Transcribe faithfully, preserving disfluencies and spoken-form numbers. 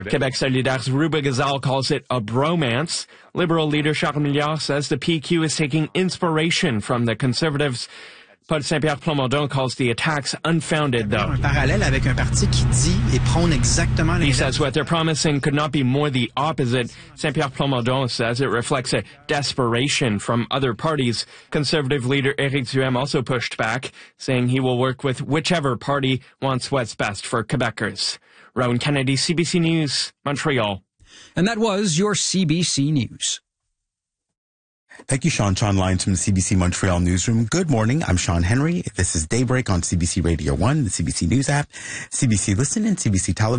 Quebec Solidaires' Ruba Gazal calls it a bromance. Liberal leader Charles Milliard says the P Q is taking inspiration from the Conservatives. Paul Saint-Pierre Plamondon calls the attacks unfounded, though. He says what they're promising could not be more the opposite. Saint-Pierre Plamondon says it reflects a desperation from other parties. Conservative leader Éric Duhaime also pushed back, saying he will work with whichever party wants what's best for Quebecers. Rowan Kennedy, C B C News, Montreal. And that was your C B C News. Thank you, Sean. Sean Lyons from the C B C Montreal newsroom. Good morning. I'm Sean Henry. This is Daybreak on C B C Radio one, the C B C News app, C B C Listen, and C B C Television.